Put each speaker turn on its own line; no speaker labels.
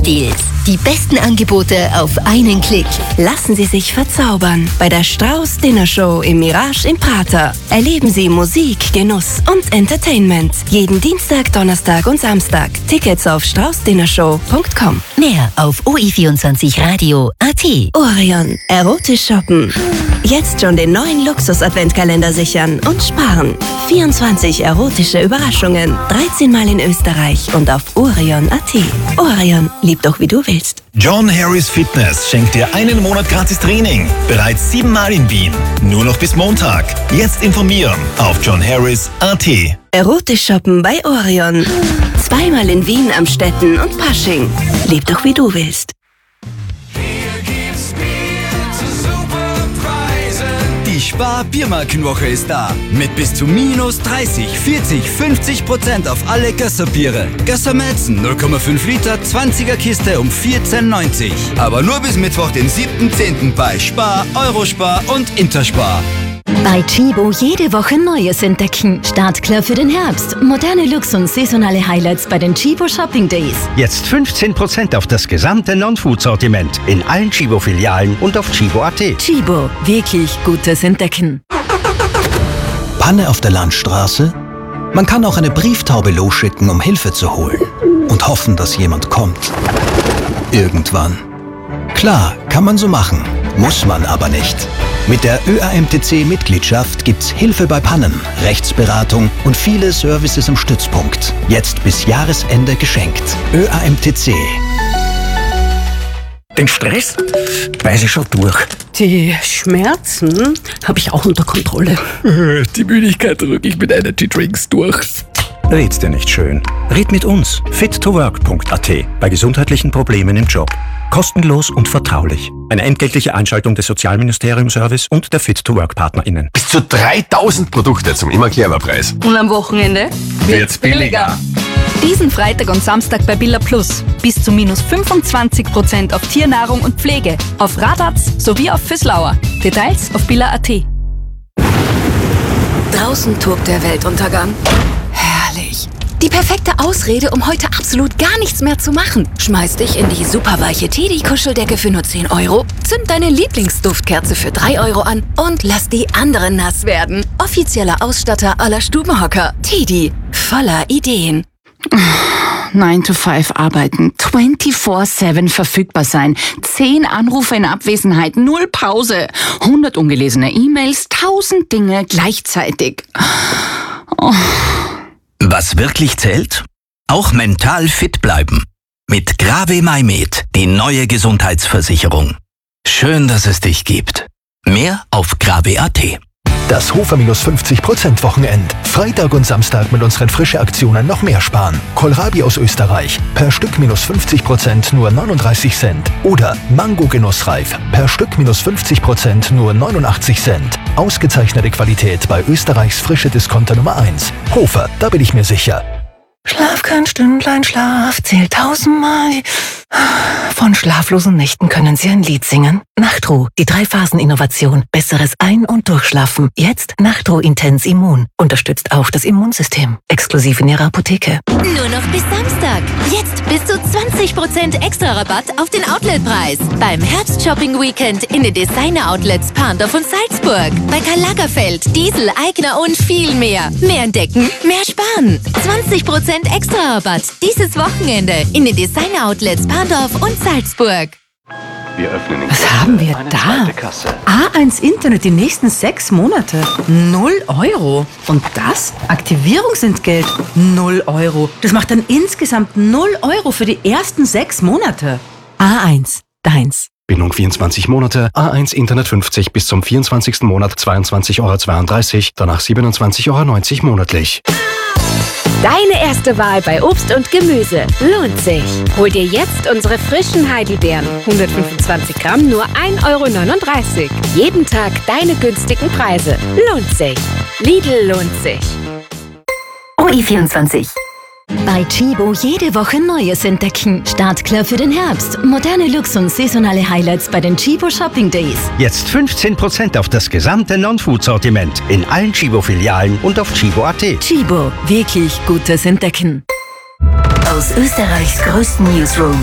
Top-Deals. Die besten Angebote auf einen Klick.
Lassen Sie sich verzaubern bei der Strauß Dinner Show im Mirage im Prater. Erleben Sie Musik, Genuss und Entertainment. Jeden Dienstag, Donnerstag und Samstag. Tickets auf straußdinnershow.com.
Mehr auf OI24radio.at.
Orion. Erotisch shoppen. Jetzt schon den neuen Luxus-Adventkalender sichern und sparen. 24 erotische Überraschungen. 13 Mal in Österreich und auf Orion.at. Orion, lieb doch wie du willst.
John Harris Fitness schenkt dir einen Monat gratis Training. Bereits 7 Mal in Wien. Nur noch bis Montag. Jetzt informieren auf johnharris.at.
Erotisch shoppen bei Orion. 2-mal in Wien, Amstetten und Pasching. Leb doch wie du willst.
Die Spar-Biermarkenwoche ist da. Mit bis zu minus 30, 40, 50% auf alle Gösser-Biere. Gösser Melzen 0,5 Liter, 20er Kiste um 14,90. Aber nur bis Mittwoch, den 7.10. bei Spar, Eurospar und Interspar.
Bei Chibo jede Woche Neues entdecken. Startklar für den Herbst. Moderne Looks und saisonale Highlights bei den Chibo Shopping Days.
Jetzt 15% auf das gesamte Non-Food-Sortiment in allen Chibo-Filialen und auf chibo.at.
Chibo, wirklich gutes Entdecken.
Panne auf der Landstraße? Man kann auch eine Brieftaube losschicken, um Hilfe zu holen. Und hoffen, dass jemand kommt. Irgendwann. Klar, kann man so machen. Muss man aber nicht. Mit der ÖAMTC-Mitgliedschaft gibt's Hilfe bei Pannen, Rechtsberatung und viele Services im Stützpunkt. Jetzt bis Jahresende geschenkt. ÖAMTC.
Den Stress weiß ich schon durch.
Die Schmerzen habe ich auch unter Kontrolle.
Die Müdigkeit drücke ich mit Energy Drinks durch. Red's dir nicht schön. Red mit uns. fit2work.at. Bei gesundheitlichen Problemen im Job. Kostenlos und vertraulich. Eine entgeltliche Einschaltung des Sozialministerium-Service und der Fit2Work-PartnerInnen.
Bis zu 3000 Produkte zum immer Preis.
Und am Wochenende
wird's billiger.
Diesen Freitag und Samstag bei Billa Plus. Bis zu minus 25% auf Tiernahrung und Pflege. Auf Radatz sowie auf Füßlauer. Details auf billa.at.
Draußen tobt der Weltuntergang. Herrlich.
Die perfekte Ausrede, um heute absolut gar nichts mehr zu machen.
Schmeiß dich in die superweiche Teddy-Kuscheldecke für nur 10 Euro,
Zünd deine Lieblingsduftkerze für 3 Euro an und lass die anderen nass werden. Offizieller Ausstatter aller Stubenhocker. Teddy, voller Ideen.
9 to 5 arbeiten, 24/7 verfügbar sein, 10 Anrufe in Abwesenheit, 0 Pause, 100 ungelesene E-Mails, 1000 Dinge gleichzeitig. Oh.
Was wirklich zählt? Auch mental fit bleiben. Mit Grave MyMed, die neue Gesundheitsversicherung. Schön, dass es dich gibt. Mehr auf grave.at.
Das Hofer-50% Wochenend. Freitag und Samstag mit unseren Frische-Aktionen noch mehr sparen. Kohlrabi aus Österreich. Per Stück minus 50% nur 39 Cent. Oder Mango Genussreif. Per Stück minus 50% nur 89 Cent. Ausgezeichnete Qualität bei Österreichs frische Discounter Nummer 1. Hofer, da bin ich mir sicher.
Schlaf kein Stündlein Schlaf, zählt 1000-mal. Von schlaflosen Nächten können Sie ein Lied singen. Nachtruh, die 3-Phasen-Innovation. Besseres Ein- und Durchschlafen. Jetzt Nachtruh Intens Immun. Unterstützt auch das Immunsystem. Exklusiv in Ihrer Apotheke.
Nur noch bis Samstag. Jetzt bis zu 20% extra Rabatt auf den Outletpreis. Beim Herbst-Shopping-Weekend in den Designer-Outlets Parndorf und Salzburg. Bei Karl Lagerfeld, Diesel, Eigner und viel mehr. Mehr entdecken, mehr sparen. 20% extra Rabatt dieses Wochenende in den Designer-Outlets Parndorf und Salzburg.
Wir öffnen
Was haben wir da? A1 Internet die nächsten 6 Monate. 0 Euro. Und das? Aktivierungsentgelt. 0 Euro. Das macht dann insgesamt 0 Euro für die ersten 6 Monate.
A1, deins.
Bindung 24 Monate, A1 Internet 50 bis zum 24. Monat 22,32 €, danach 27,90 € monatlich.
Deine erste Wahl bei Obst und Gemüse lohnt sich. Hol dir jetzt unsere frischen Heidelbeeren. 125 Gramm, nur 1,39 €. Jeden Tag deine günstigen Preise. Lohnt sich. Lidl lohnt sich.
OI24. Bei Chibo jede Woche Neues entdecken. Startklar für den Herbst. Moderne Looks und saisonale Highlights bei den Chibo Shopping Days.
Jetzt 15% auf das gesamte Non-Food-Sortiment in allen Chibo-Filialen und auf chibo.at.
Chibo, wirklich gutes Entdecken.
Aus Österreichs größten Newsroom